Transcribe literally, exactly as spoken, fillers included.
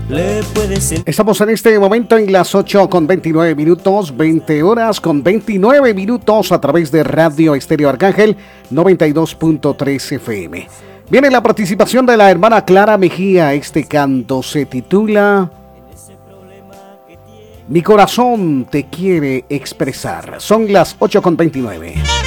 le puedes sentir. Estamos en este momento en las ocho con veintinueve minutos, veinte horas con veintinueve minutos a través de Radio Estéreo Arcángel noventa y dos punto tres F M. Viene la participación de la hermana Clara Mejía. Este canto se titula Mi corazón te quiere expresar. Son las ocho con veintinueve.